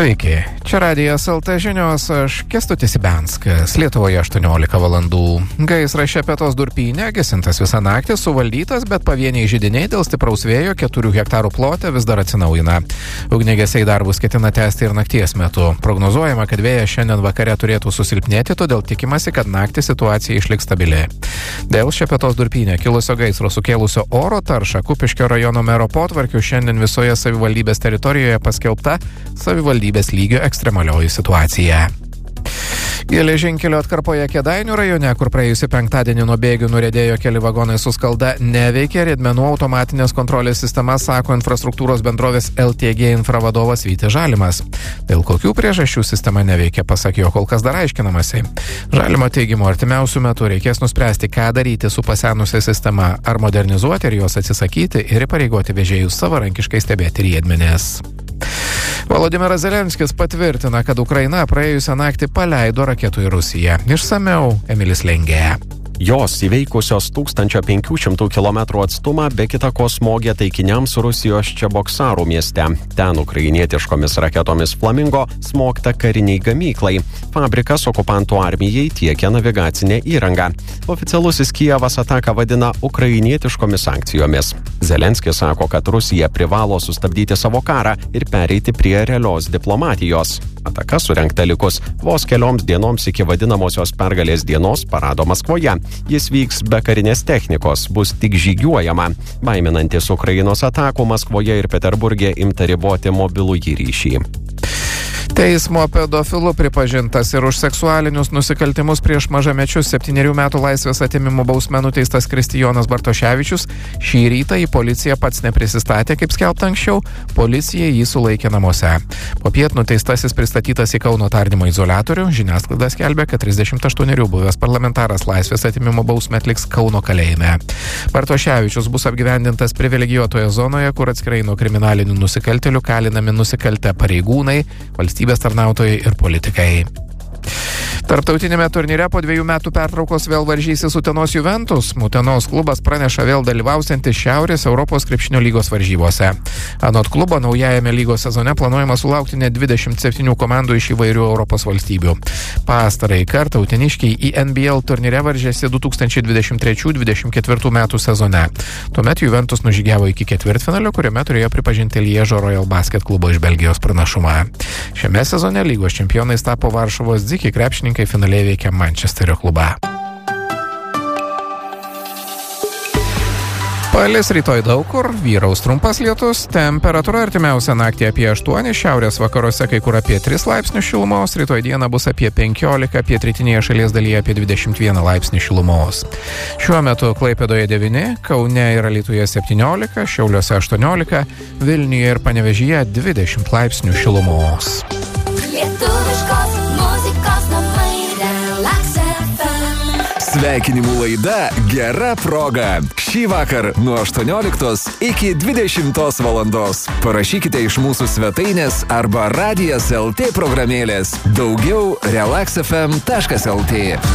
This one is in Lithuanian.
Sveiki, čia Radijas LT žinios, aš Kęstutis Ibianskas, Lietuvoje 18 valandų. Gaisras Šepetos durpyne, gesintas visą naktį, suvaldytas, bet pavieniai židiniai dėl stipraus vėjo 4 hektarų plote vis dar atsinaujina. Ugniagesiai darbus ketina tęsti ir nakties metu. Prognozuojama, kad vėjas šiandien vakare turėtų susilpnėti, todėl tikimasi, kad naktį situacija išliks stabili. Dėl Šepetos durpyne kilusio gaisro sukėlusio oro taršą Kupiškio rajono mero potvarkiu šiandien visoje savivaldybės teritorijoje paskelbta savivaldybės lygio ekstremalioji situacija. Geležinkelio atkarpoje Kėdainių rajone, kur praėjusį penktadienį nuo bėgių nuriedėjo keli vagonai su skalda, neveikia riedmenų automatinės kontrolės sistema, sako infrastruktūros bendrovės LTG Infra vadovas Vytis Žalimas. Dėl kokių priežasčių sistema neveikia, pasak jo, kol kas dar aiškinamasi. Žalimo teigimu, artimiausių metų reikės nuspręsti, ką daryti su pasenusia sistema, ar modernizuoti ir jos atsisakyti ir įpareigoti vežėjus savarankiškai stebėti riedmenis. Volodymyras Zelenskis patvirtina, kad Ukraina praėjusią naktį paleido raketų į Rusiją. Išsamiau Emilis Lengė. Jos įveikusios 1500 km atstumą be kita ko smogė taikiniams Rusijos Čeboksarų mieste. Ten ukrainietiškomis raketomis Flamingo smogta kariniai gamyklai. Fabrikas okupantų armijai tiekia navigacinę įrangą. Oficialusis Kijevas ataką vadina ukrainietiškomis sankcijomis. Zelenskis sako, kad Rusija privalo sustabdyti savo karą ir pereiti prie realios diplomatijos. Ataka surengta likus vos kelioms dienoms iki vadinamosios pergalės dienos parado Maskvoje. Jis vyks be karinės technikos, bus tik žygiuojama. Baiminantis Ukrainos atakų Maskvoje ir Peterburge imta riboti mobilųjį ryšį. Teismo pedofilu pripažintas ir už seksualinius nusikaltimus prieš mažamečius 7 metų laisvės atėmimo bausme nuteistas Kristijonas Bartoševičius šį rytą į policiją pats neprisistatė, kaip skelbta anksčiau, policija jį sulaikė namuose. Popiet nuteistasis pristatytas į Kauno tardymo izoliatorių, žiniasklaida skelbė, kad 38 buvęs parlamentaras laisvės atėmimo bausmę atliks Kauno kalėjime. Bartoševičius bus apgyvendintas privilegijuotoje zonoje, kur atskirai nuo kriminalinių nusikaltėlių kalinami nusikaltę pareigūnai, valstybės tarnautojai ir politikai. Tarptautinėme turnyre po 2 metų pertraukos vėl varžysis Utenos Juventus. Utenos klubas praneša vėl dalyvausiantis Šiaurės Europos krepšinio lygos varžybose. Anot klubo, naujajame lygos sezone planuojama sulaukti net 27 komandų iš įvairių Europos valstybių. Pastarąjį kartą uteniškiai į NBL turnyre varžėsi 2023-2024 metų sezone. Tuomet Juventus nužygiavo iki ketvirtfinalio, kuriame turėjo pripažinti Liežo Royal Basket klubo iš Belgijos pranašumą. Šiame sezone lygos čempionais tapo Varšuvos Dziki, krepšininkai finaliai veikia Mančesterio klubą. Palis rytoj daug kur, vyraus trumpas lietus, temperatūra artimiausią naktį apie 8, šiaurės vakaruose kai kur apie 3 laipsnių šilumos, rytoj dieną bus apie 15, pietrytinėje šalies dalyje apie 21 laipsnių šilumos. Šiuo metu Klaipėdoje 9, Kaune ir Alytuje 17, Šiauliuose 18, Vilniuje ir Panevėžyje 20 laipsnių šilumos. Lietuviškos muzikos namai Relax FM. Sveikinimų laida Gera proga. Šį vakar nuo 18 iki 20 valandos. Parašykite iš mūsų svetainės arba Radijas LT programėlės. Daugiau relaxfm.lt.